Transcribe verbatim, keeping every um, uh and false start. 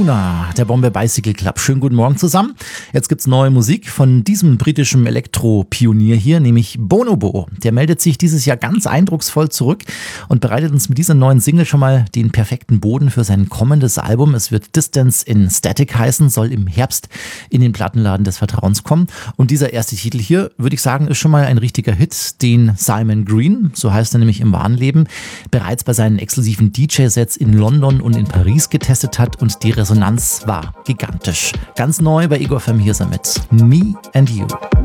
Luna, der Bombay Bicycle Club. Schönen guten Morgen zusammen. Jetzt gibt's neue Musik von diesem britischen Elektro-Pionier hier, nämlich Bonobo. Der meldet sich dieses Jahr ganz eindrucksvoll zurück und bereitet uns mit dieser neuen Single schon mal den perfekten Boden für sein kommendes Album. Es wird Distance in Static heißen, soll im Herbst in den Plattenladen des Vertrauens kommen. Und dieser erste Titel hier, würde ich sagen, ist schon mal ein richtiger Hit, den Simon Green, so heißt er nämlich im wahren Leben, bereits bei seinen exklusiven D J-Sets in London und in Paris getestet hat und die Resonanz war gigantisch. Ganz neu bei Ego F M, hier ist er mit Me and You.